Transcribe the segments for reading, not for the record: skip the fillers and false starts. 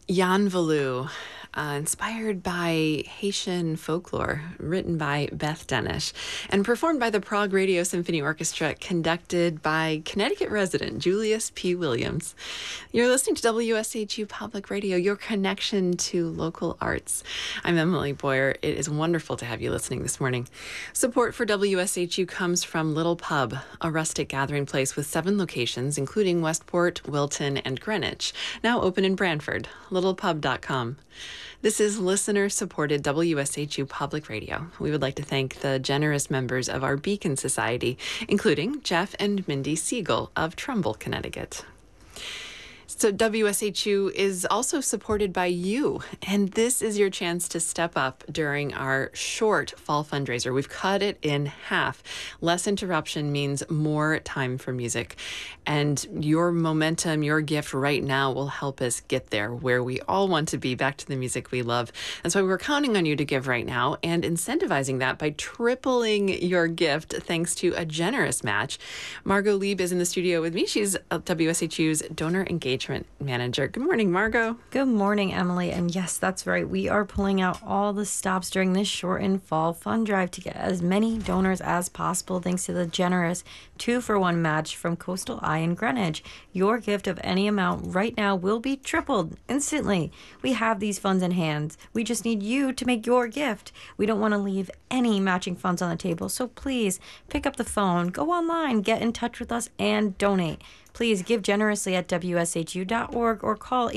Jan Valou, inspired by Haitian folklore, written by Beth Denish, and performed by the Prague Radio Symphony Orchestra, conducted by Connecticut resident Julius P. Williams. You're listening to WSHU Public Radio, your connection to local arts. I'm Emily Boyer. It is wonderful to have you listening this morning. Support for WSHU comes from Little Pub, a rustic gathering place with 7 locations, including Westport, Wilton, and Greenwich, now open in Branford. LittlePub.com. This is listener-supported WSHU Public Radio. We would like to thank the generous members of our Beacon Society, including Jeff and Mindy Siegel of Trumbull, Connecticut. So WSHU is also supported by you, and this is your chance to step up during our short fall fundraiser. We've cut it in half. Less interruption means more time for music, and your momentum, your gift right now will help us get there where we all want to be, back to the music we love. That's why we're counting on you to give right now and incentivizing that by tripling your gift thanks to a generous match. Margot Lieb is in the studio with me. She's WSHU's donor engagement manager. Good morning, Margot. Good morning, Emily. And yes, that's right. We are pulling out all the stops during this shortened fall fund drive to get as many donors as possible thanks to the generous 2-for-1 match from Coastal Eye in Greenwich. Your gift of any amount right now will be tripled instantly. We have these funds in hand. We just need you to make your gift. We don't want to leave any matching funds on the table, so please pick up the phone, go online, get in touch with us, and donate. Please give generously at WSHU.org or call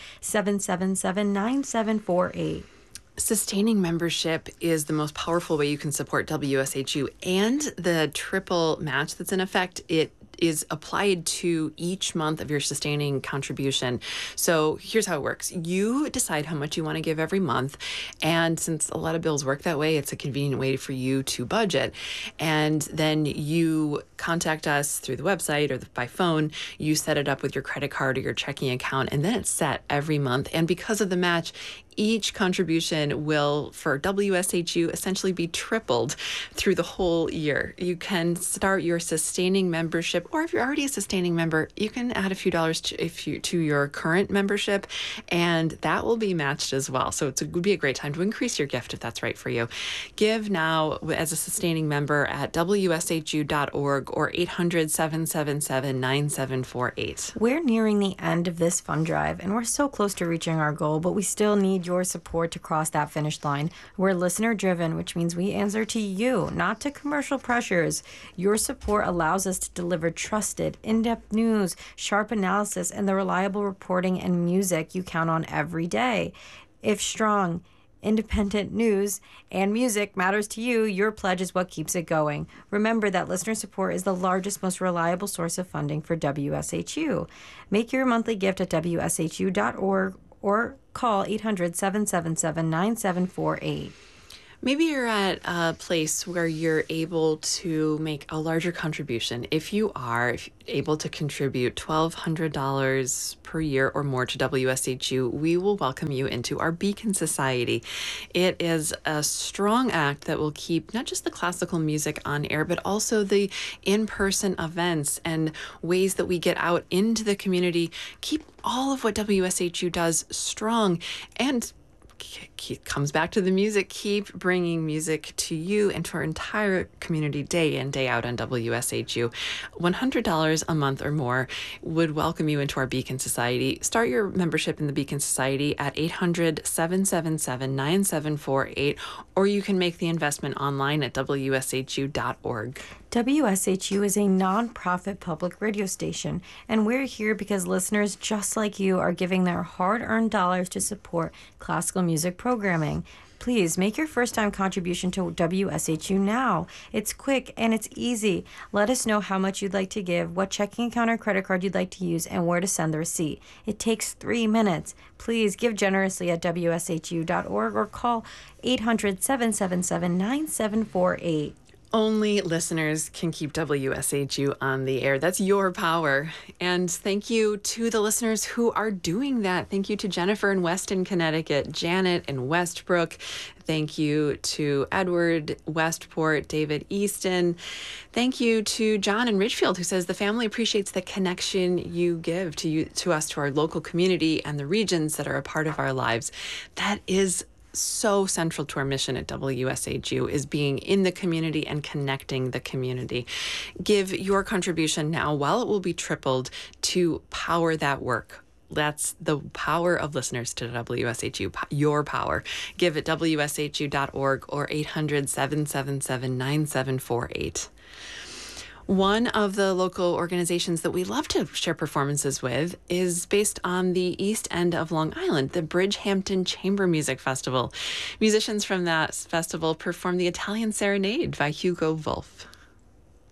800-777-9748. Sustaining membership is the most powerful way you can support WSHU, and the triple match that's in effect, it is applied to each month of your sustaining contribution. So here's how it works. You decide how much you want to give every month. And since a lot of bills work that way, it's a convenient way for you to budget. And then you contact us through the website or by phone. You set it up with your credit card or your checking account, and then it's set every month. And because of the match, each contribution will, for WSHU, essentially be tripled through the whole year. You can start your sustaining membership, or if you're already a sustaining member, you can add a few dollars to your current membership, and that will be matched as well. So it would be a great time to increase your gift if that's right for you. Give now as a sustaining member at WSHU.org or 800-777-9748. We're nearing the end of this fund drive, and we're so close to reaching our goal, but we still need your support to cross that finish line. We're listener driven, which means we answer to you, not to commercial pressures. Your support allows us to deliver trusted, in-depth news, sharp analysis, and the reliable reporting and music you count on every day. If strong, independent news and music matters to you, your pledge is what keeps it going. Remember that listener support is the largest, most reliable source of funding for WSHU. Make your monthly gift at WSHU.org or call 800-777-9748. Maybe you're at a place where you're able to make a larger contribution. If you are able to contribute $1,200 per year or more to WSHU, we will welcome you into our Beacon Society. It is a strong act that will keep not just the classical music on air, but also the in-person events and ways that we get out into the community, keep all of what WSHU does strong, and comes back to the music. Keep bringing music to you and to our entire community day in, day out on WSHU. $100 a month or more would welcome you into our Beacon Society. Start your membership in the Beacon Society at 800-777-9748, or you can make the investment online at WSHU.org. WSHU is a nonprofit public radio station, and we're here because listeners just like you are giving their hard-earned dollars to support classical music programming. Please make your first-time contribution to WSHU now. It's quick and it's easy. Let us know how much you'd like to give, what checking account or credit card you'd like to use, and where to send the receipt. It takes 3 minutes. Please give generously at WSHU.org or call 800-777-9748. Only listeners can keep WSHU on the air. That's your power. And thank you to the listeners who are doing that. Thank you to Jennifer in Weston, Connecticut, Janet in Westbrook. Thank you to Edward, Westport, David Easton. Thank you to John in Ridgefield, who says the family appreciates the connection you give to us, to our local community and the regions that are a part of our lives. That is so central to our mission at WSHU, is being in the community and connecting the community. Give your contribution now while it will be tripled to power that work. That's the power of listeners to WSHU, your power. Give at WSHU.org or 800-777-9748. One of the local organizations that we love to share performances with is based on the East End of Long Island, the Bridgehampton Chamber Music Festival. Musicians from that festival perform the Italian Serenade by Hugo Wolf.